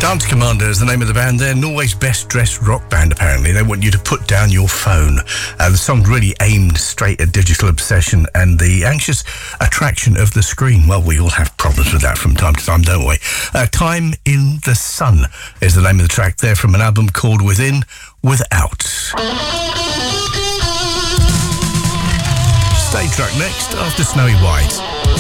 Dance Commander is the name of the band. They're Norway's best dressed rock band, apparently. They want you to put down your phone. The song's really aimed straight at digital obsession and the anxious attraction of the screen. Well, we all have problems with that from time to time, don't we? Time in the Sun is the name of the track. They're from an album called Within, Without. Stay track next after Snowy White.